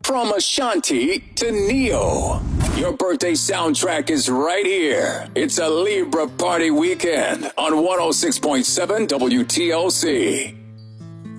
From Ashanti to Neo, your birthday soundtrack is right here. It's a Libra party weekend on 106.7 WTLC.